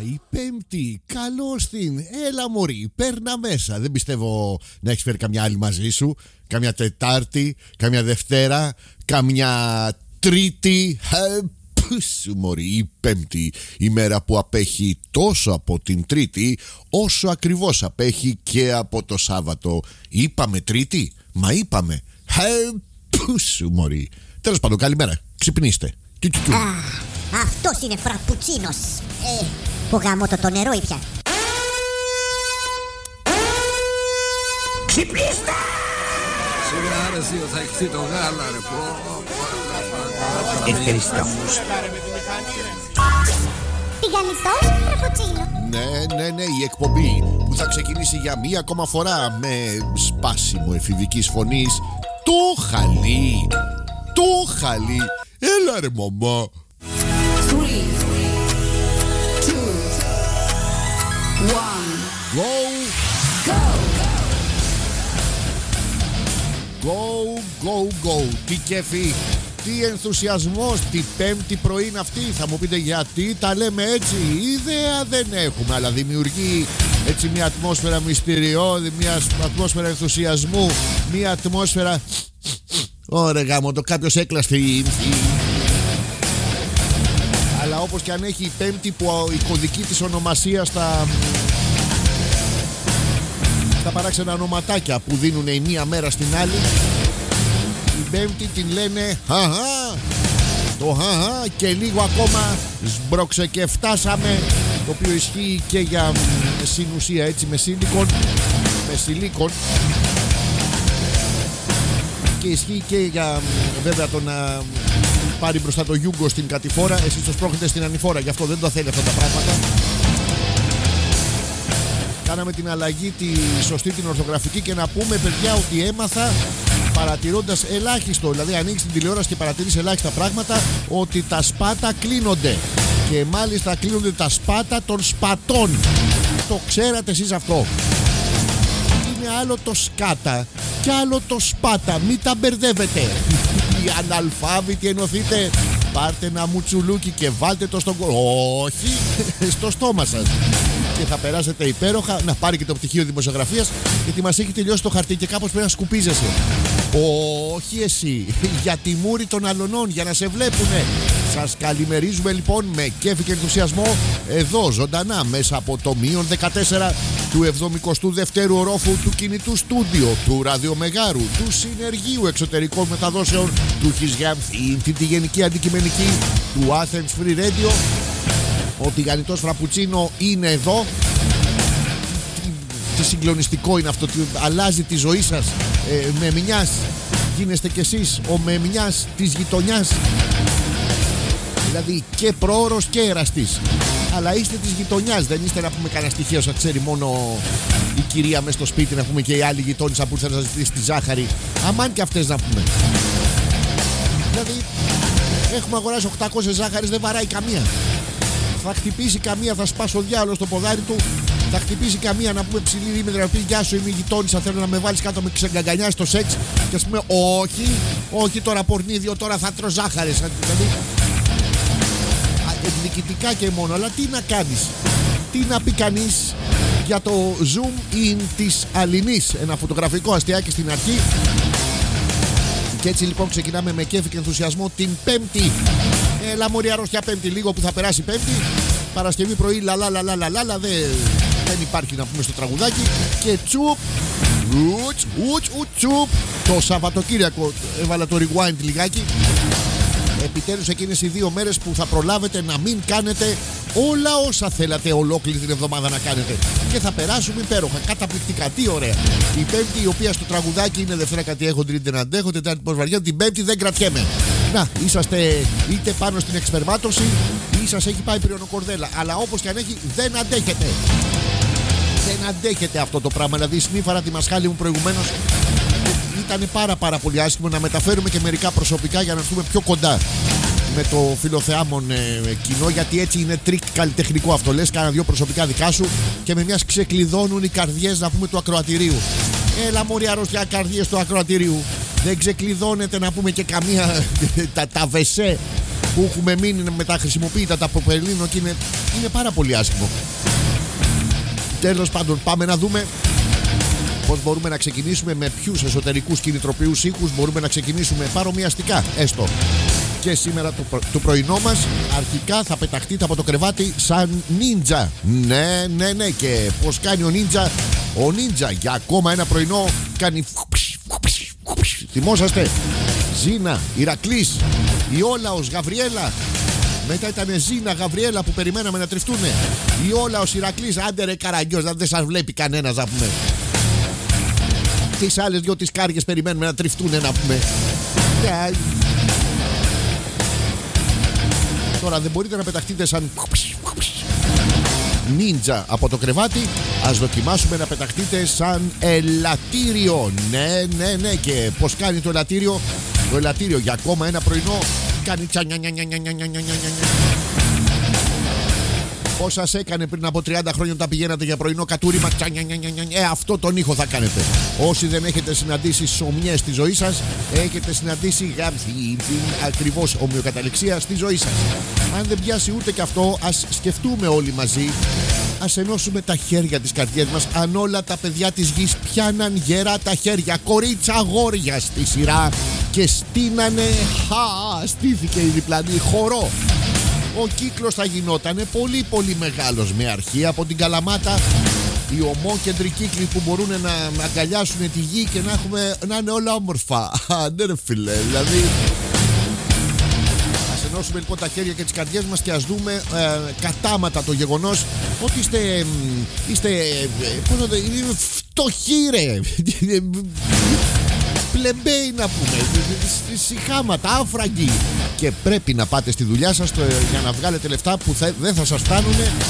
η Πέμπτη. Καλώς την. Έλα μωρή, παίρνα μέσα. Δεν πιστεύω να έχεις φέρει καμιά άλλη μαζί σου. Καμιά Τετάρτη, καμιά Δευτέρα, καμιά Τρίτη. Πού σου μωρή, η Πέμπτη. Η μέρα που απέχει τόσο από την Τρίτη, όσο ακριβώς απέχει και από το Σάββατο. Είπαμε Τρίτη, μα είπαμε. Πού σου μωρή. Τέλος πάντων, καλημέρα. Ξυπνήστε. Αυτός είναι φραπουτσίνος. Που γάμω το νερό ήπια. Ξυπνήστε! Σιγά ρε εσύ, θα έχεις το γάλα ρε πω. Ευχαριστώ. Τηγανιτός φραπουτσίνο. Ναι, η εκπομπή που θα ξεκινήσει για μία ακόμα φορά με σπάσιμο εφηβικής φωνής. Το χαλί. Το χαλί. Έλα ρε μαμά. 3, 2, 1. Go. Τι κέφι, τι ενθουσιασμός, τι Πέμπτη πρωί είναι αυτή. Θα μου πείτε γιατί τα λέμε έτσι. Ιδέα δεν έχουμε, αλλά δημιουργεί έτσι μια ατμόσφαιρα μυστηριώδη, μια ατμόσφαιρα ενθουσιασμού, μια ατμόσφαιρα. Ωραία γάμο, το κάποιος έκλαστη. Αλλά όπως και αν έχει η Πέμπτη που η κωδική της ονομασία στα παράξενα ονοματάκια που δίνουν η μία μέρα στην άλλη, η Πέμπτη την λένε χαχα. Το χαχα και λίγο ακόμα σμπρώξε και φτάσαμε. Το οποίο ισχύει και για συνουσία, έτσι, με σιλίκον. Και ισχύει και για βέβαια το να πάρει μπροστά το γιούγκο στην κατηφόρα. Εσείς το σπρώχνετε στην ανηφόρα, γι' αυτό δεν το θέλει αυτά τα πράγματα. Κάναμε την αλλαγή τη σωστή, την ορθογραφική, και να πούμε παιδιά ότι έμαθα παρατηρώντας ελάχιστο, δηλαδή ανοίγεις την τηλεόραση και παρατηρείς ελάχιστα πράγματα, ότι τα σπάτα κλείνονται. Και μάλιστα κλείνονται τα σπάτα των σπατών. Το ξέρατε εσείς αυτό? Είναι άλλο το σκάτα και άλλο το σπάτα. Μην τα μπερδεύετε. Οι αναλφάβητοι ενωθείτε. Πάρτε ένα μουτσουλούκι και βάλτε το στον όχι, στο στόμα σας. Και θα περάσετε υπέροχα. Να πάρει και το πτυχίο δημοσιογραφίας, γιατί μας έχει τελειώσει το χαρτί και κάπως πρέπει να σκουπίζεσαι. Όχι εσύ, για τη μούρη των αλωνών, για να σε βλέπουνε. Σας καλημερίζουμε λοιπόν με κέφι και ενθουσιασμό εδώ ζωντανά μέσα από το -14 του 72ου ορόφου του κινητού στούντιο, του ραδιομεγάρου, του συνεργείου εξωτερικών μεταδόσεων, του Χιζιάνθη, τη γενική αντικειμενική, του Athens Free Radio. Ο τηγανιτός φραπουτσίνο είναι εδώ. Τι συγκλονιστικό είναι αυτό, αλλάζει τη ζωή σας. Με μηνιάς γίνεστε κι εσείς ο με μηνιάς της γειτονιάς. Δηλαδή και πρόωρος και εραστής. Αλλά είστε της γειτονιάς, δεν είστε να πούμε κανένα στοιχείο σαν ξέρει μόνο η κυρία μες στο σπίτι, να πούμε, και οι άλλοι γειτόνισσα που ήρθαν να ζητήσει τη ζάχαρη. Αμάν και αυτές να πούμε. Δηλαδή έχουμε αγοράσει 800 ζάχαρες, δεν βαράει καμία. Θα χτυπήσει καμία, θα σπάσει ο διάολος το ποδάρι του. Θα χτυπήσει καμία να πούμε ψηλή δίμετρα, να πει γεια σου, είμαι η γειτόνισσα, θέλω να με βάλεις κάτω, με ξεγκαγκανιάσει το σεξ. Και ας πούμε όχι τώρα πορνίδιο, τώρα θα τρως ζάχαρες. Δηλαδή εκδικητικά και μόνο. Αλλά τι να κάνεις, τι να πει κανείς για το zoom in της Αλληνής? Ένα φωτογραφικό αστιάκι στην αρχή. Και έτσι λοιπόν ξεκινάμε με κέφι και ενθουσιασμό την Πέμπτη. Έλα μωρή αρρώστια Πέμπτη, λίγο που θα περάσει Πέμπτη. Παρασκευή πρωί λαλαλαλαλαλα, δεν υπάρχει να πούμε στο τραγουδάκι. Και τσουπ, τσουπ. Το Σαββατοκύριακο έβαλα το rewind λιγάκι. Επιτέλους εκείνες οι 2 μέρες που θα προλάβετε να μην κάνετε όλα όσα θέλατε ολόκληρη την εβδομάδα να κάνετε. Και θα περάσουμε υπέροχα, καταπληκτικά, τι ωραία. Η Πέμπτη, η οποία στο τραγουδάκι είναι Δευτέρα κάτι έχω, Τρίτη δεν αντέχω, Τετάρτη πως βαριά, την Πέμπτη δεν κρατιέμαι. Να, είσαστε είτε πάνω στην εξπερμάτωση ή σας έχει πάει πυριονοκορδέλα. Αλλά όπως και αν έχει, δεν αντέχετε. Δεν αντέχετε αυτό το πράγμα. Δηλαδή σνίφαρα τη μασχάλη μου προηγουμένως. Ήταν πάρα πολύ άσχημο να μεταφέρουμε και μερικά προσωπικά για να έρθουμε πιο κοντά με το φιλοθεάμον κοινό, γιατί έτσι είναι τρίκ καλλιτεχνικό αυτό. Λες κάνα 2 προσωπικά δικά σου και με μιας ξεκλειδώνουν οι καρδιές να πούμε του ακροατηρίου. Έλα μωρή αρρώστια καρδιές του ακροατηρίου. Δεν ξεκλειδώνεται να πούμε και καμία τα βεσέ που έχουμε μείνει με τα χρησιμοποιητά τα ποπελίνο και είναι πάρα πολύ άσχημο. Τέλος πάντων, πάμε να δούμε πώς μπορούμε να ξεκινήσουμε, με ποιους εσωτερικούς κινητροποιούς ήχους μπορούμε να ξεκινήσουμε παρομοιαστικά έστω. Και σήμερα το πρωινό μας αρχικά θα πεταχτείτε από το κρεβάτι σαν νίντζα. Ναι. Και πώς κάνει ο νίντζα? Ο νίντζα για ακόμα ένα πρωινό κάνει. Θυμόσαστε? Ζήνα, Ηρακλής, Ιόλαος, Γαβριέλα. Μετά ήταν Ζήνα, Γαβριέλα που περιμέναμε να τριφτούνε. Ιόλαος, Ηρακλής, άντε ρε καραγκιός, δεν σας βλέπει κανένας να πούμε. Τις άλλες δυο τις κάριες περιμένουμε να τριφτούνε να πούμε. Τώρα δεν μπορείτε να πεταχτείτε σαν νίντζα από το κρεβάτι. Ας δοκιμάσουμε να πεταχτείτε σαν ελαττήριο. Ναι. Και πως κάνει το ελαττήριο? Το ελαττήριο για ακόμα ένα πρωινό κάνει πώς σας έκανε πριν από 30 χρόνια όταν πηγαίνατε για πρωινό κατούριμα? Αυτό τον ήχο θα κάνετε. Όσοι δεν έχετε συναντήσει σομιές στη ζωή σας, έχετε συναντήσει ακριβώς ομοιοκαταληξία στη ζωή σας. Αν δεν πιάσει ούτε και αυτό, ας σκεφτούμε όλοι μαζί. Ας ενώσουμε τα χέρια της καρδιές μας. Αν όλα τα παιδιά της γης πιάναν γερά τα χέρια, κορίτσα αγόρια στη σειρά, και στείνανε, στήθηκε η διπλανή χορό. Ο κύκλος θα γινότανε πολύ πολύ μεγάλος, με αρχή από την Καλαμάτα οι ομόκεντροι κύκλοι που μπορούν να αγκαλιάσουν τη γη και να είναι όλα όμορφα. Ναι ρε φίλε, δηλαδή ας ενώσουμε λοιπόν τα χέρια και τις καρδιές μας και ας δούμε κατάματα το γεγονός ότι είστε φτωχοί ρε, πλεμπέοι να πούμε, σιχάματα, άφραγγοι, και πρέπει να πάτε στη δουλειά σας για να βγάλετε λεφτά που δεν θα σας φτάνουν,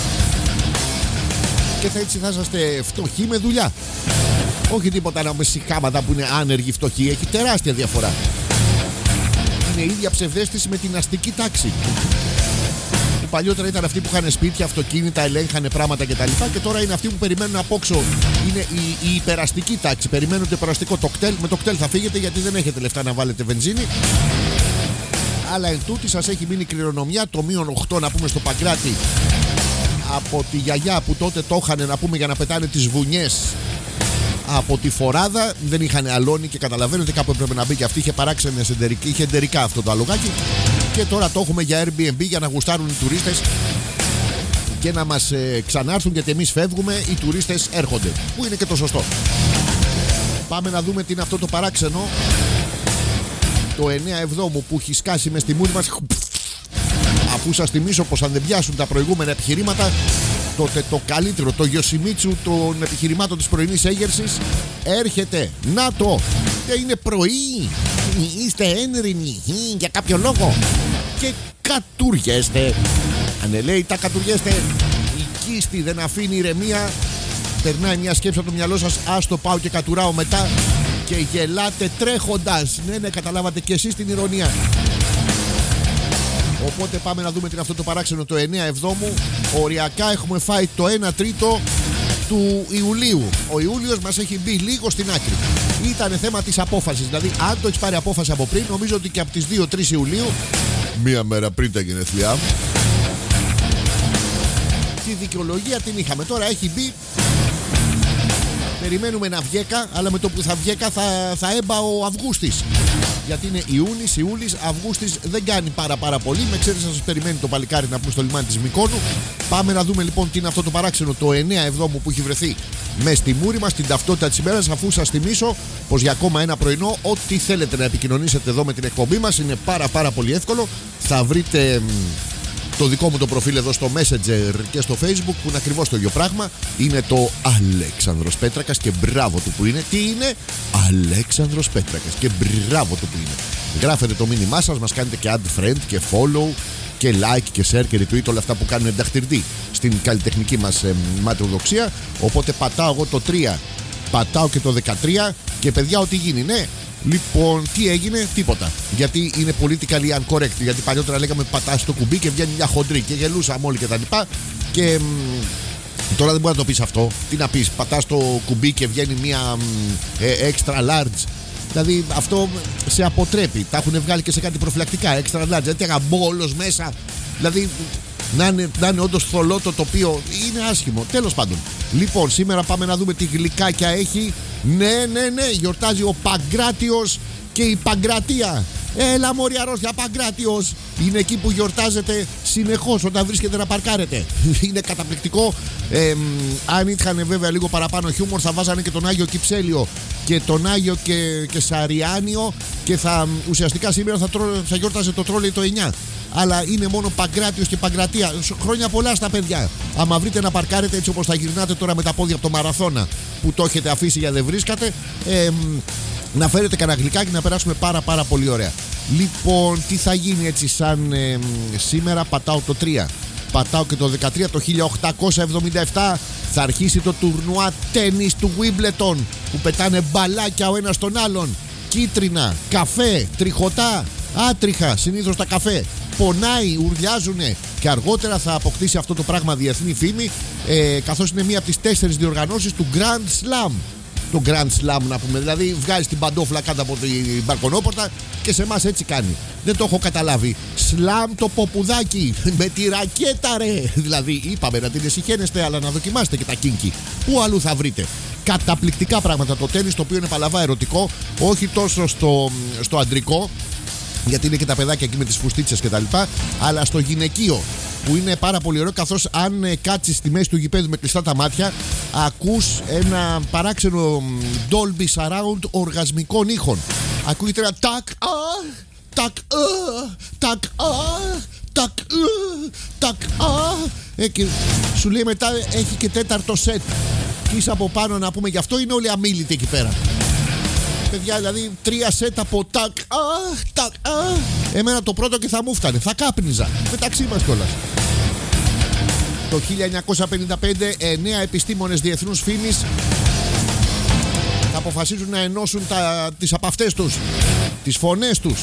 και έτσι θα είσαστε φτωχοί με δουλειά. Όχι τίποτα να με σιχάματα που είναι άνεργοι φτωχοί. Έχει τεράστια διαφορά. Είναι η ίδια ψευδαίσθηση με την αστική τάξη, που παλιότερα ήταν αυτοί που είχαν σπίτια, αυτοκίνητα, ελέγχανε πράγματα κτλ. Και τώρα είναι αυτοί που περιμένουν από όξω. Είναι η υπεραστική τάξη. Περιμένουν το υπεραστικό. Το κτέλ, με το κτέλ θα φύγετε γιατί δεν έχετε λεφτά να βάλετε βενζίνη. Αλλά εν τούτη σας έχει μείνει κληρονομιά το -8 να πούμε στο Παγκράτη από τη γιαγιά που τότε το είχαν να πούμε για να πετάνε τις βουνιές από τη φοράδα. Δεν είχαν αλόνι και καταλαβαίνετε κάπου έπρεπε να μπει και αυτή. Είχε παράξενες εντερικά, είχε εντερικά αυτό το αλογάκι. Και τώρα το έχουμε για Airbnb για να γουστάρουν οι τουρίστες και να μας ξανάρθουν, γιατί εμείς φεύγουμε, οι τουρίστες έρχονται. Που είναι και το σωστό. Πάμε να δούμε τι είναι αυτό το παράξενο. Το 9/7 που έχει σκάσει μες στη μούρη μας. Αφού σας θυμίσω πως αν δεν πιάσουν τα προηγούμενα επιχειρήματα, τότε το καλύτερο, το Γιοσιμίτσου των επιχειρημάτων της πρωινής έγερσης έρχεται. Να το! Είναι πρωί, είστε ένρινοι για κάποιο λόγο και κατουργέστε. Αν λέει τα κατουργέστε, η κίστη δεν αφήνει ηρεμία. Περνάει μια σκέψη από το μυαλό σας, ας το πάω και κατουράω μετά, και γελάτε τρέχοντας. Ναι, καταλάβατε και εσείς την ηρωνία. Οπότε πάμε να δούμε τι είναι αυτό το παράξενο το 9/7. Οριακά έχουμε φάει το 1/3 του Ιουλίου. Ο Ιούλιος μας έχει μπει λίγο στην άκρη. Ήταν θέμα της απόφασης. Δηλαδή, αν το έχεις πάρει απόφαση από πριν, νομίζω ότι και από τις 2-3 Ιουλίου, μία μέρα πριν τα γενέθλιά μου, τη δικαιολογία την είχαμε. Τώρα έχει μπει. Περιμένουμε να βγέκα, αλλά με το που θα βγέκα θα έμπα ο Αυγούστης. Γιατί είναι Ιούνις, Ιούλης, Αυγούστης δεν κάνει πάρα πολύ. Με ξέρεις να σας περιμένει το παλικάρι να πούμε στο λιμάνι της Μυκόνου. Πάμε να δούμε λοιπόν τι είναι αυτό το παράξενο το 9/7 που έχει βρεθεί μες στη μούρη μας, την ταυτότητα της ημέρας. Αφού σας θυμίσω πως για ακόμα ένα πρωινό, ό,τι θέλετε να επικοινωνήσετε εδώ με την εκπομπή μας είναι πάρα πολύ εύκολο. Θα βρείτε το δικό μου το προφίλ εδώ στο Messenger και στο Facebook που είναι ακριβώς το ίδιο πράγμα. Είναι το Αλέξανδρος Πέτρακας και μπράβο του που είναι. Τι είναι? Αλέξανδρος Πέτρακας και μπράβο του που είναι. Γράφετε το μήνυμά σας, μας κάνετε και add friend και follow και like και share και retweet, όλα αυτά που κάνουν ενταχτηρτή στην καλλιτεχνική μας ματαιοδοξία. Οπότε πατάω εγώ το 3, πατάω και το 13 και παιδιά ό,τι γίνει, ναι. Λοιπόν, τι έγινε? Τίποτα. Γιατί είναι politically incorrect. Γιατί παλιότερα λέγαμε πατάς το κουμπί και βγαίνει μια χοντρή και γελούσαμε όλοι κτλ. Και τώρα δεν μπορεί να το πεις αυτό. Τι να πεις? Πατάς το κουμπί και βγαίνει μια extra large Δηλαδή αυτό σε αποτρέπει. Τα έχουν βγάλει και σε κάτι προφυλακτικά. Extra large. Δηλαδή αγαμπόλος μέσα. Δηλαδή να είναι όντως θολό το τοπίο. Είναι άσχημο. Τέλος πάντων. Λοιπόν, σήμερα πάμε να δούμε τι γλυκάκια έχει. Ναι. Γιορτάζει ο Παγκράτιος και η Παγκρατία. Έλα μωρή αρρώστια, Παγκράτιος. Είναι εκεί που γιορτάζεται συνεχώς όταν βρίσκεται να παρκάρετε. Είναι καταπληκτικό. Αν είχαν βέβαια λίγο παραπάνω χιούμορ, θα βάζανε και τον Άγιο Κυψέλιο και τον Άγιο και Σαριάνιο. Και ουσιαστικά σήμερα θα γιόρταζε το τρόλεϊ το 9. Αλλά είναι μόνο Παγκράτιος και Παγκρατία. Χρόνια πολλά στα παιδιά. Άμα βρείτε να παρκάρετε έτσι όπως θα γυρνάτε τώρα με τα πόδια από το μαραθώνα που το έχετε αφήσει για δεν βρίσκατε, να φέρετε κανένα γλυκάκι να περάσουμε πάρα πολύ ωραία. Λοιπόν, τι θα γίνει έτσι σαν σήμερα? Πατάω το 3. Πατάω και το 13. Το 1877 θα αρχίσει το τουρνουά τένις του Wimbledon, που πετάνε μπαλάκια ο ένας τον άλλον. Κίτρινα, καφέ, τριχωτά, άτριχα, συνήθως τα καφέ. Πονάει, ουρλιάζουνε. Και αργότερα θα αποκτήσει αυτό το πράγμα διεθνή φήμη, καθώς είναι μία από τις 4 διοργανώσεις του Grand Slam. Το Grand Slam να πούμε, δηλαδή βγάζεις την παντόφλα κάτω από την μπαλκονόπορτα και σε εμάς έτσι κάνει. Δεν το έχω καταλάβει. Σλάμ το ποπουδάκι με τη ρακέτα ρε. Δηλαδή είπαμε να την εσυχαίνεστε, αλλά να δοκιμάσετε και τα κίνκι. Πού αλλού θα βρείτε? Καταπληκτικά πράγματα το τένις, το οποίο είναι παλαβά ερωτικό. Όχι τόσο στο αντρικό, γιατί είναι και τα παιδάκια εκεί με τις φουστίτσες και τα λοιπά, αλλά στο γυναικείο, που είναι πάρα πολύ ωραίο, καθώς αν κάτσεις στη μέση του γηπέδου με κλειστά τα μάτια, ακούς ένα παράξενο Dolby Surround οργασμικών ήχων. Ακούγεται ένα τακ, τακ, τακ, τακ, τακ, και σου λέει μετά έχει και 4ο σετ. Και είσαι από πάνω να πούμε, γι' αυτό είναι όλοι αμίλητοι εκεί πέρα. Παιδιά, δηλαδή 3 σετ από τακ, τακ, εμένα το πρώτο και θα μου φτάνε. Θα κάπνιζα μεταξύ μας κιόλας. Το 1955 9 επιστήμονες διεθνούς φήμης θα αποφασίζουν να ενώσουν τις απαυτές τους, τις φωνές τους,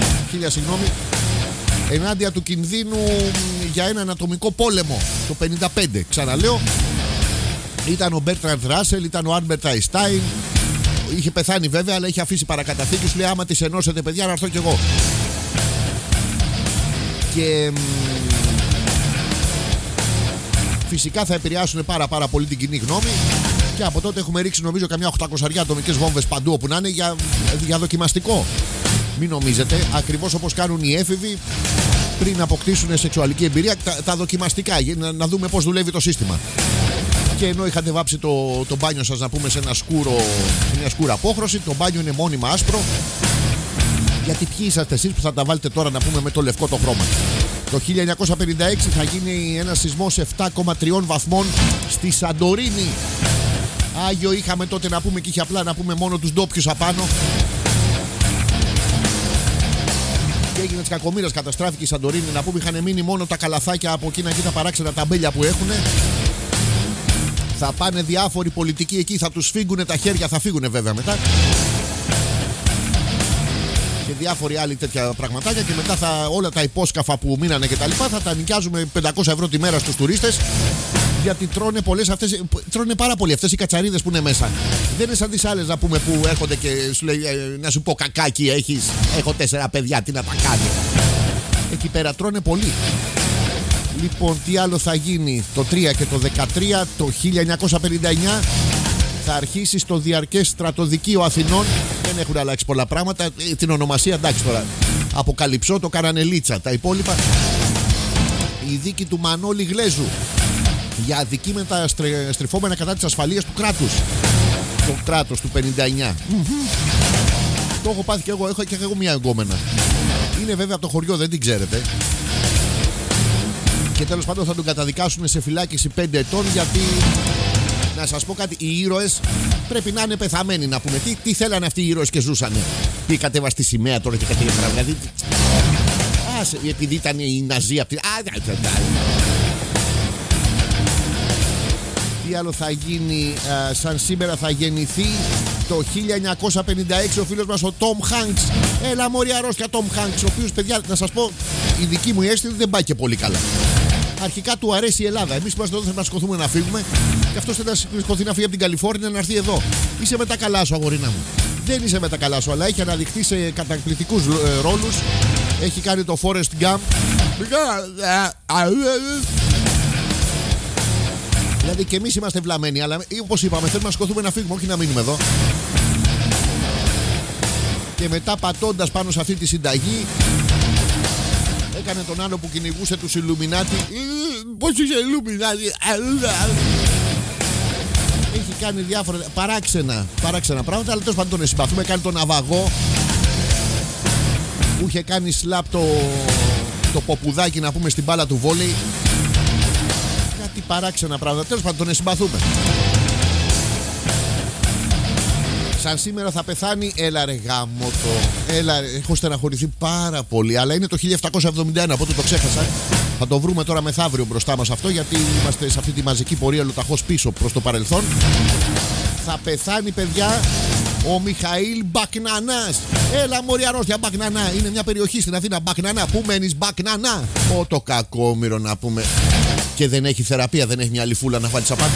ενάντια του κινδύνου για έναν ατομικό πόλεμο. Το 55, ξαναλέω, ήταν ο Μπέρτραντ Ράσελ, ήταν ο Άλμπερτ Αϊνστάιν. Είχε πεθάνει βέβαια, αλλά είχε αφήσει παρακαταθήκη. Σου λέει άμα τις ενώσετε παιδιά να έρθω κι εγώ. Και φυσικά θα επηρεάσουν πάρα πολύ την κοινή γνώμη. Και από τότε έχουμε ρίξει νομίζω καμιά 800 ατομικές βόμβες παντού όπου να είναι, για δοκιμαστικό. Μην νομίζετε, ακριβώς όπως κάνουν οι έφηβοι πριν αποκτήσουν σεξουαλική εμπειρία, τα δοκιμαστικά, να δούμε πώς δουλεύει το σύστημα. Και ενώ είχατε βάψει το μπάνιο σας να πούμε σε μια σκούρα απόχρωση, το μπάνιο είναι μόνιμα άσπρο. Γιατί ποιοι είσαστε εσείς που θα τα βάλετε τώρα να πούμε με το λευκό το χρώμα? Το 1956 θα γίνει ένας σεισμός 7,3 βαθμών στη Σαντορίνη. Άγιο είχαμε τότε να πούμε, και είχε απλά να πούμε μόνο τους ντόπιους απάνω. Και έγινε της κακομοίρας, καταστράφηκε η Σαντορίνη να πούμε. Είχαν μείνει μόνο τα καλαθάκια από εκείνα και τα παράξενα ταμπέλια που έχουν. Θα πάνε διάφοροι πολιτικοί εκεί, θα τους σφίγγουνε τα χέρια, θα φύγουνε βέβαια μετά. Και διάφοροι άλλοι τέτοια πραγματάκια. Και μετά όλα τα υπόσκαφα που μείνανε και τα λοιπά θα τα νοικιάζουμε 500 ευρώ τη μέρα στους τουρίστες. Γιατί τρώνε πολλές αυτές, τρώνε πάρα πολύ αυτές οι κατσαρίδες που είναι μέσα. Δεν είναι σαν τις άλλες να πούμε που έρχονται και σου λέει να σου πω κακάκι έχεις, έχω 4 παιδιά, τι να τα κάνει. Εκεί πέρα τρώνε πολύ. Λοιπόν, τι άλλο θα γίνει το 3 και το 13? Το 1959 θα αρχίσει στο διαρκές στρατοδικείο Αθηνών. Δεν έχουν αλλάξει πολλά πράγματα. Την ονομασία εντάξει τώρα. Αποκαλυψώ, το Καρανελίτσα. Τα υπόλοιπα. Η δίκη του Μανώλη Γλέζου για αδικήματα στριφόμενα κατά της ασφαλείας του κράτους. Το κράτος του 59. Το έχω πάθει και εγώ. Έχω και εγώ μια εγκόμενα. Είναι βέβαια από το χωριό, δεν την ξέρετε. Και τέλος πάντων θα τον καταδικάσουν σε φυλάκιση 5 ετών, γιατί να σας πω κάτι, οι ήρωες πρέπει να είναι πεθαμένοι να πούμε. Τι θέλανε αυτοί οι ήρωες και ζούσανε? Τι κατέβασε τη σημαία τώρα και κατέβασε? Δηλαδή, επειδή ήταν οι Ναζί αυτοί. Τι άλλο θα γίνει? Σαν σήμερα θα γεννηθεί το 1956 ο φίλος μας ο Τόμ Χάνκς. Έλα μωρή αρρώστια Τόμ Χάνκς, ο οποίος παιδιά να σας πω η δική μου αίσθηση δεν πάει και πολύ καλά. Αρχικά του αρέσει η Ελλάδα. Εμείς είμαστε εδώ, θέλουμε να σκοθούμε να φύγουμε. Και αυτός θέλει να σκοθεί να φύγει από την Καλιφόρνια να έρθει εδώ. Είσαι με τα καλά σου αγορίνα μου. Δεν είσαι με τα καλά σου, αλλά έχει αναδειχθεί σε καταπληκτικούς ρόλους. Έχει κάνει το Forrest Gump. Δηλαδή και εμείς είμαστε βλαμμένοι, αλλά όπως είπαμε, θέλουμε να σκοθούμε να φύγουμε, όχι να μείνουμε εδώ. Και μετά, πατώντας πάνω σε αυτή τη συνταγή, έκανε τον άλλο που κυνηγούσε τους Ιλουμινάτι. Πώς είσαι Ιλουμινάτι? Έχει κάνει διάφορα παράξενα πράγματα, αλλά τέλος πάντων τον συμπαθούμε. Κάνει τον ναυαγό που είχε κάνει σλάπ το ποπουδάκι, να πούμε, στην μπάλα του βόλεϊ. Κάτι παράξενα πράγματα, τέλος πάντων τον συμπαθούμε. Σαν σήμερα θα πεθάνει. Έλα ρε γάμο το. Έλα ρε, έχω στεναχωρηθεί πάρα πολύ. Αλλά είναι το 1771, οπότε το ξέχασα. Θα το βρούμε τώρα μεθαύριο μπροστά μας αυτό, γιατί είμαστε σε αυτή τη μαζική πορεία λοταχώς πίσω προς το παρελθόν. Θα πεθάνει, παιδιά, ο Μιχαήλ Μπακνανάς. Έλα μωρή αρρώστια, Μπακνανά. Είναι μια περιοχή στην Αθήνα, Μπακνανά. Πού μένεις, Μπακνανά? Το κακόμοιρο, να πούμε. Και δεν έχει θεραπεία, δεν έχει μια λιφούλα να βάλει απάνω.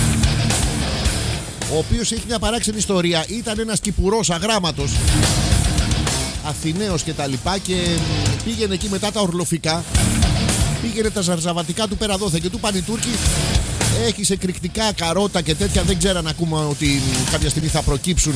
Ο οποίος έχει μια παράξενη ιστορία. Ήταν ένας κυπουρός αγράμματος, Αθηναίος και τα λοιπά, και πήγαινε εκεί μετά τα ορλοφικά. Πήγαινε τα ζαρζαβατικά του πέρα δόθε και του πάνε οι Τούρκοι. Έχει εκρηκτικά, καρότα και τέτοια. Δεν ξέραν ακόμα ότι κάποια στιγμή θα προκύψουν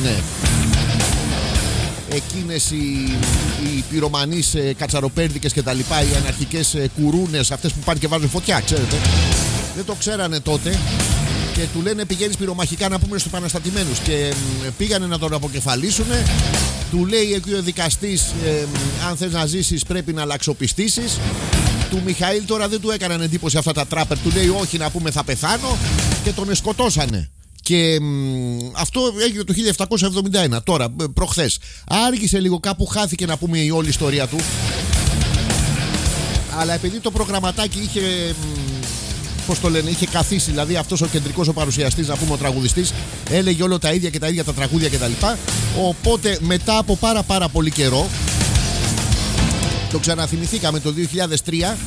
εκείνες οι πυρομανείς κατσαροπέρδικες και τα λοιπά, οι αναρχικές κουρούνες, αυτές που πάνε και βάζουν φωτιά, ξέρετε. Δεν το ξέρανε τότε. Και του λένε πηγαίνεις πυρομαχικά, να πούμε, στους επαναστατημένους. Και πήγανε να τον αποκεφαλίσουν. Του λέει εκεί ο δικαστής, αν θες να ζήσεις πρέπει να αλλαξοπιστήσεις. Του Μιχαήλ τώρα δεν του έκαναν εντύπωση αυτά τα τράπερ. Του λέει όχι, να πούμε, θα πεθάνω. Και τον σκοτώσανε. Και αυτό έγινε το 1771. Τώρα, προχθές. Άργησε λίγο, κάπου χάθηκε, να πούμε, η όλη ιστορία του. Αλλά επειδή το προγραμματάκι είχε... πώς το λένε, είχε καθίσει, δηλαδή αυτός ο κεντρικός ο παρουσιαστής, να πούμε, ο τραγουδιστής, έλεγε όλο τα ίδια και τα ίδια τα τραγούδια κτλ. Οπότε μετά από πάρα πολύ καιρό, το ξαναθυμηθήκαμε το 2003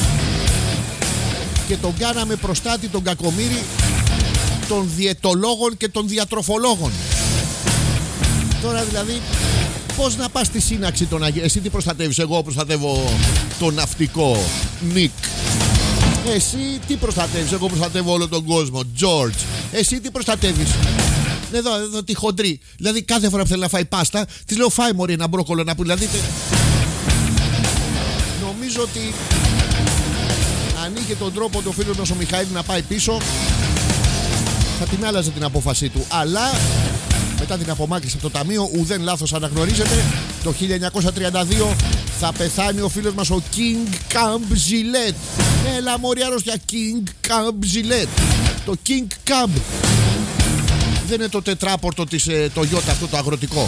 και τον κάναμε προστάτη τον κακομοίρη των διαιτολόγων και των διατροφολόγων. Τώρα δηλαδή, πώς να πας στη σύναξη των Αγίων? Εσύ τι προστατεύεις? Εγώ προστατεύω το ναυτικό, Νικ. Εσύ τι προστατεύεις? Εγώ προστατεύω όλο τον κόσμο, George. Εσύ τι προστατεύεις? Εδώ τη χοντρή. Δηλαδή κάθε φορά που θέλει να φάει πάστα, της λέω φάει μωρή ένα μπρόκολο να πει. Δηλαδή νομίζω ότι αν είχε τον τρόπο το φίλο μας ο Μιχαήλ να πάει πίσω, θα την άλλαζε την απόφασή του. Αλλά μετά την απομάκρυνση από το ταμείο, ουδέν λάθος αναγνωρίζεται. Το 1932 θα πεθάνει ο φίλος μας ο King Camp Gillette. Έλα μωρή αρρώστια, King Camp Gillette. Το King Camp δεν είναι το τετράπορτο της το Ιώτα, αυτό το αγροτικό.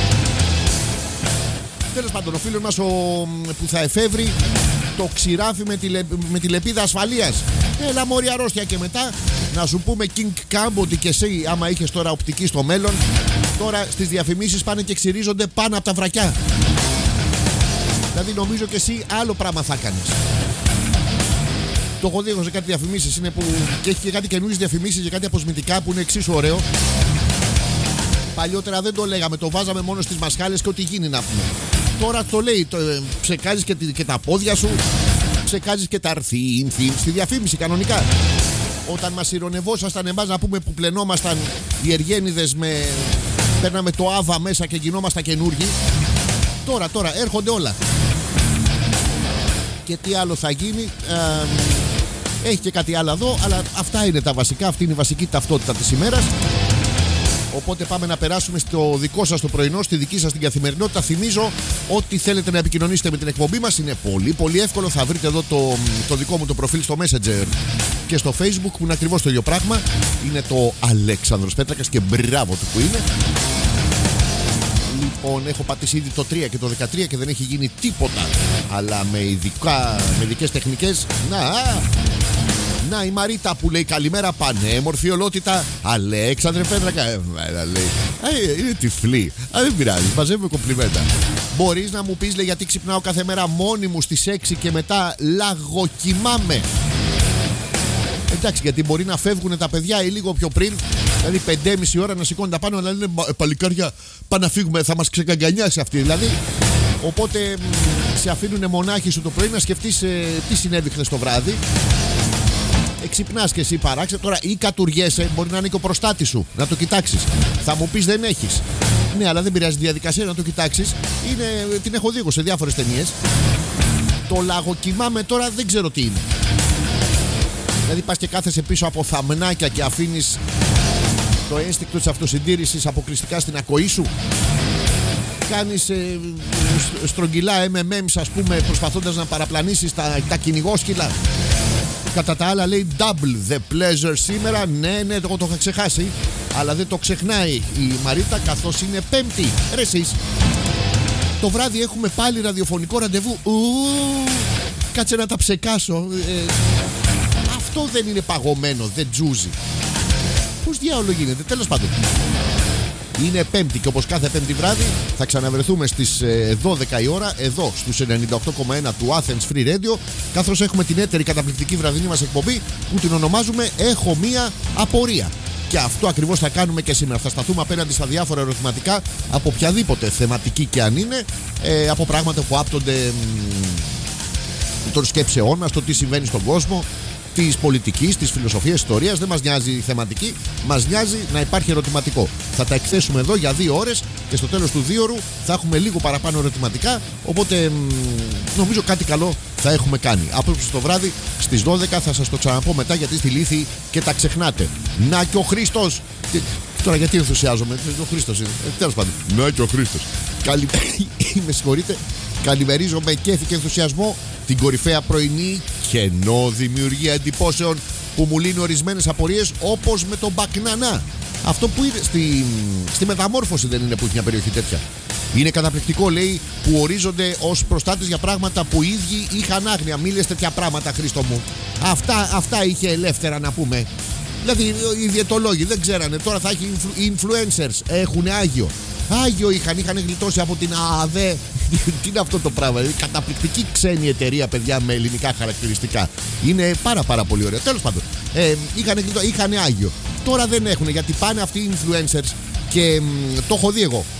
Τέλος πάντων, ο φίλος μας που θα εφεύρει το ξηράφι με τη λεπίδα ασφαλείας. Έλα μωρή αρρώστια. Και μετά να σου πούμε, King Camp, ότι και εσύ άμα είχες τώρα οπτική στο μέλλον, τώρα στις διαφημίσεις πάνε και ξυρίζονται πάνω από τα βρακιά. Δηλαδή νομίζω και εσύ άλλο πράγμα θα κάνεις. Το έχω δει σε κάτι διαφημίσεις, είναι που και έχει και κάτι καινούριες διαφημίσεις για κάτι αποσμητικά που είναι εξίσου ωραίο. Παλιότερα δεν το λέγαμε, το βάζαμε μόνο στις μασχάλες και ό,τι γίνει, να πούμε. Τώρα το λέει, ψεκάζεις και τα πόδια σου, ψεκάζεις και τα αρθή στη διαφήμιση κανονικά. Όταν μας ηρωνευόσασταν εμάς, να πούμε, που πλενόμασταν οι Εργένιδες παίρναμε το Άβα μέσα και γινόμασταν καινούργοι. Τώρα έρχονται όλα. Και τι άλλο θα γίνει? Έχει και κάτι άλλο εδώ, αλλά αυτά είναι τα βασικά. Αυτή είναι η βασική ταυτότητα της ημέρας. Οπότε πάμε να περάσουμε στο δικό σας το πρωινό, στη δική σας την καθημερινότητα. Θυμίζω ότι θέλετε να επικοινωνήσετε με την εκπομπή μας. Είναι πολύ εύκολο. Θα βρείτε εδώ το δικό μου το προφίλ στο Messenger και στο Facebook, που είναι ακριβώς το ίδιο πράγμα. Είναι το Αλέξανδρος Πέτρακας και μπράβο του που είναι. Λοιπόν, έχω πατήσει ήδη το 3 και το 13 και δεν έχει γίνει τίποτα. Αλλά με ειδικές τεχνικές. Να η Μαρίτα που λέει καλημέρα, πανέμορφη ολότητα. Αλέξανδρε Πέτρακα. Λέει. Είναι τυφλή. Δεν πειράζει, μαζεύουμε κομπλιμέντα. Μπορείς να μου πεις, λέει, γιατί ξυπνάω κάθε μέρα μόνη μου στις 6 και μετά λαγοκοιμάμαι? Εντάξει, γιατί μπορεί να φεύγουν τα παιδιά ή λίγο πιο πριν Δηλαδή 5,5 ώρα να σηκώνουν τα πάνω, αλλά λένε παλικάρια, πάμε να φύγουμε, θα μας ξεκαγκανιάσει αυτή. Δηλαδή, οπότε σε αφήνουν μονάχοι σου το πρωί να σκεφτείς τι συνέβη χθες το βράδυ. Ξυπνάς και εσύ παράξε. Τώρα ή κατουργέσαι, μπορεί να είναι και ο προστάτης σου, να το κοιτάξεις. Θα μου πεις δεν έχεις. Ναι, αλλά δεν πειράζει, τη διαδικασία να το κοιτάξεις. Την έχω δει εγώ σε διάφορες ταινίες. Το λαγοκοιμάμαι τώρα δεν ξέρω τι είναι. Δηλαδή πας και κάθεσαι πίσω από θαμνάκια και αφήνεις το ένστικτο της αυτοσυντήρησης αποκλειστικά στην ακοή σου. Κάνεις στρογγυλά MMMs, ας πούμε, προσπαθώντας να παραπλανήσεις τα κυνηγόσκυλα. Κατά τα άλλα λέει double the pleasure σήμερα. Ναι, εγώ το είχα ξεχάσει. Αλλά δεν το ξεχνάει η Μαρίτα, καθώς είναι Πέμπτη. Ρε εσείς, το βράδυ έχουμε πάλι ραδιοφωνικό ραντεβού. Κάτσε να τα ψεκάσω. Αυτό δεν είναι παγωμένο, δεν τζούζει. Πώς διάολο γίνεται, τέλος πάντων. Είναι Πέμπτη και όπως κάθε Πέμπτη βράδυ θα ξαναβρεθούμε στις 12 η ώρα εδώ στους 98,1 του Athens Free Radio, καθώς έχουμε την έτερη καταπληκτική βραδινή μας εκπομπή που την ονομάζουμε Έχω Μία Απορία. Και αυτό ακριβώς θα κάνουμε και σήμερα. Θα σταθούμε απέναντι στα διάφορα ερωτηματικά από οποιαδήποτε θεματική και αν είναι, από πράγματα που άπτονται των σκέψεών μας, το τι συμβαίνει στον κόσμο, της πολιτικής, της φιλοσοφίας, ιστορίας. Δεν μας νοιάζει η θεματική, μας νοιάζει να υπάρχει ερωτηματικό. Θα τα εκθέσουμε εδώ για 2 ώρες και στο τέλος του 2ωρου θα έχουμε λίγο παραπάνω ερωτηματικά. Οπότε νομίζω κάτι καλό θα έχουμε κάνει. Απόψε το βράδυ στις 12 θα σας το ξαναπώ μετά, γιατί στη λύθη και τα ξεχνάτε. Να και ο Χρήστος. Τώρα γιατί ενθουσιάζομαι, ο Χρήστος είναι. Τέλος πάντων. Να και ο Χρήστος. Με συγχωρείτε. Καλημερίζω με κέφι και ενθουσιασμό την κορυφαία πρωινή κενό δημιουργία εντυπώσεων που μου λύνει ορισμένες απορίες, όπως με τον Μπακνανά. Αυτό που είναι στη Μεταμόρφωση δεν είναι που έχει μια περιοχή τέτοια? Είναι καταπληκτικό, λέει, που ορίζονται ως προστάτες για πράγματα που οι ίδιοι είχαν άγνοια. Μη λες τέτοια πράγματα, Χρήστο μου. Αυτά είχε ελεύθερα να πούμε. Δηλαδή οι διαιτολόγοι δεν ξέρανε. Τώρα θα έχει influencers. Έχουν Άγιο. Άγιο είχαν γλιτώσει από την ΑΔΕ. Τι είναι αυτό το πράγμα? Καταπληκτική ξένη εταιρεία, παιδιά, με ελληνικά χαρακτηριστικά. Είναι πάρα πολύ ωραία. Τέλος πάντων, είχαν Άγιο. Τώρα δεν έχουν, γιατί πάνε αυτοί οι influencers και το έχω δει εγώ.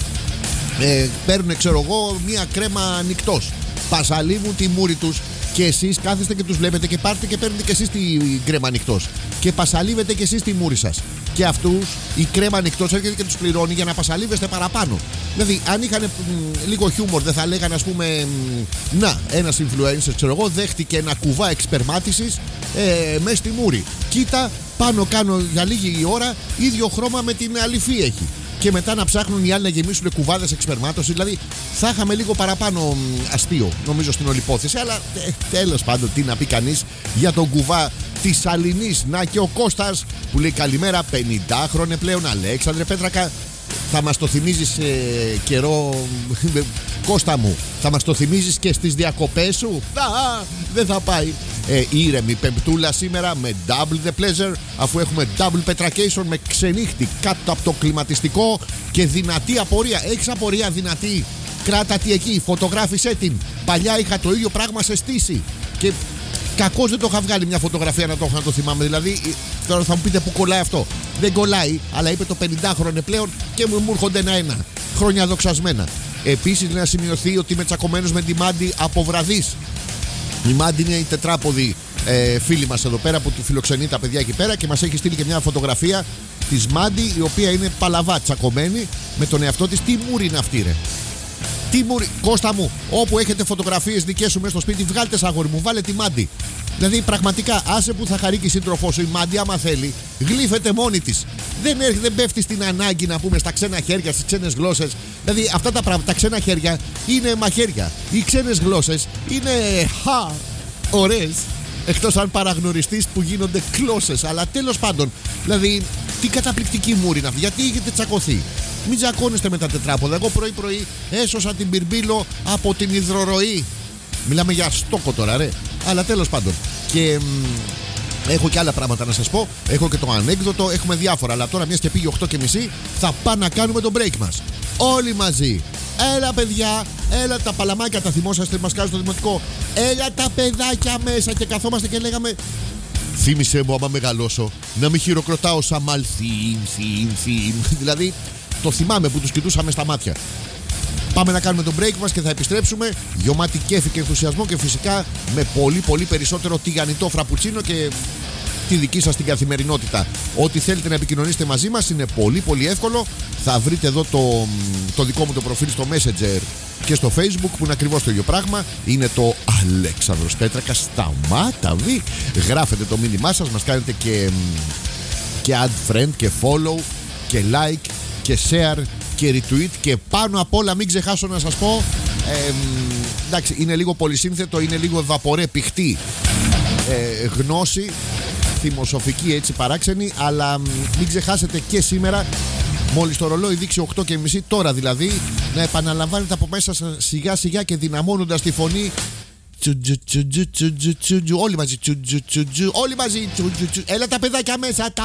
Παίρνουν, ξέρω εγώ, μία κρέμα νικτός. Πασαλίβουν τη μούρη τους και εσείς κάθεστε και τους βλέπετε και πάρετε και παίρνετε και εσείς τη κρέμα νικτός. Και πασαλίβετε και εσείς τη μούρη σας. Και αυτούς η κρέμα νικτός έρχεται και τους πληρώνει για να πασαλίβεστε παραπάνω. Δηλαδή, αν είχαν λίγο χιούμορ, δεν θα λέγανε, ας πούμε, να, ένας influencer, ξέρω εγώ, δέχτηκε ένα κουβά εξπερμάτισης μέσα στη μούρη. Κοίτα, πάνω κάνω για λίγη ώρα, ίδιο χρώμα με την αληφή έχει. Και μετά να ψάχνουν οι άλλοι να γεμίσουν κουβάδες εξπερμάτωση. Δηλαδή, θα είχαμε λίγο παραπάνω αστείο, νομίζω, στην όλη υπόθεση. Αλλά τέλος πάντων, τι να πει κανείς για τον κουβά της Αλληνής. Να και ο Κώστας που λέει καλημέρα, 50χρονε πλέον. Αλέξανδρε Πέτρακα, θα μας το θυμίζεις καιρό, Κώστα μου, θα μας το θυμίζεις και στις διακοπές σου? Δεν θα πάει. Ήρεμη Πεμπτούλα σήμερα με double the pleasure, αφού έχουμε double petracation με ξενύχτη κάτω από το κλιματιστικό και δυνατή απορία. Έχεις απορία δυνατή? Κράτα τη εκεί, φωτογράφησέ την. Παλιά είχα το ίδιο πράγμα σε στήση και κακώς δεν το είχα βγάλει μια φωτογραφία να το θυμάμαι. Δηλαδή, τώρα θα μου πείτε που κολλάει αυτό. Δεν κολλάει, αλλά είπε το 50χρονο πλέον και μου έρχονται ένα-ένα. Χρόνια δοξασμένα. Επίσης, να σημειωθεί ότι είμαι τσακωμένος με τη Μάντι από βραδείς. Η Μάντι είναι η τετράποδη φίλη μας εδώ πέρα που του φιλοξενεί τα παιδιά εκεί πέρα και μας έχει στείλει και μια φωτογραφία της Μάντι, η οποία είναι παλαβά τσακωμένη με τον εαυτό της. Τι μούρη είναι αυτή, ρε? Τι μούρη, Κώστα μου, όπου έχετε φωτογραφίες δικές σου μέσα στο σπίτι, βγάλτε αγόρι μου, βάλε τη Μάντι. Δηλαδή, πραγματικά, άσε που θα χαρεί και η σύντροφό σου. Η Μάντι, άμα θέλει, γλύφεται μόνη της. Δεν πέφτει στην ανάγκη να πούμε στα ξένα χέρια, στις ξένες γλώσσες. Δηλαδή, αυτά τα πράγματα, τα ξένα χέρια είναι μαχαίρια. Οι ξένες γλώσσες είναι ωραίες. Εκτός αν παραγνωριστείς που γίνονται κλώσσες. Αλλά τέλος πάντων, δηλαδή, τι καταπληκτική μούρη είναι αυτή. Γιατί έχετε τσακωθεί? Μην τσακώνεστε με τα τετράποδα. Εγώ πρωί-πρωί έσωσα την Πυρμπύλο από την υδροροή. Μιλάμε για στόκο τώρα, ρε. Αλλά τέλος πάντων. Και έχω και άλλα πράγματα να σας πω. Έχω και το ανέκδοτο. Έχουμε διάφορα. Αλλά τώρα, μιας και πήγε 8:30, θα πάμε να κάνουμε το break μας. Όλοι μαζί. Έλα, παιδιά. Έλα, τα παλαμάκια τα θυμόσαστε. Μας κάνουν στο δημοτικό. Έλα, τα παιδάκια μέσα. Και καθόμαστε και λέγαμε, Θύμισε μου άμα μεγαλώσω να μην χειροκροτάω σαν θύμ. Δηλαδή το θυμάμαι που τους κοιτούσαμε στα μάτια. Πάμε να κάνουμε τον break μας και θα επιστρέψουμε γεμάτη κέφι και ενθουσιασμό και φυσικά με πολύ περισσότερο τηγανιτό φραπουτσίνο και τη δική σας την καθημερινότητα. Ό,τι θέλετε να επικοινωνήσετε μαζί μας είναι πολύ εύκολο. Θα βρείτε εδώ το δικό μου το προφίλ στο Messenger και στο Facebook που είναι ακριβώς το ίδιο πράγμα. Είναι το Αλέξανδρος Πέτρακας. Σταμάτα βι. Γράφετε το μήνυμά σας, μας κάνετε και add friend και follow και like και share και retweet και πάνω απ' όλα μην ξεχάσω να σας πω εντάξει, είναι λίγο πολυσύνθετο, είναι λίγο ευαπορέ πηχτή γνώση θυμοσοφική, έτσι παράξενη, αλλά μην ξεχάσετε και σήμερα μόλις το ρολόι δείξει 8:30 τώρα δηλαδή να επαναλαμβάνετε από μέσα σας σιγά σιγά και δυναμώνοντας τη φωνή όλοι μαζί, όλοι μαζί, έλα τα παιδάκια μέσα.